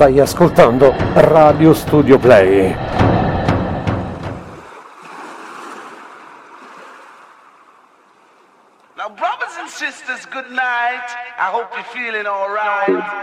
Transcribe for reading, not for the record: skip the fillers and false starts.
Stai ascoltando Radio Studio Play. Now, brothers and sisters, good night. I hope you're feeling all right.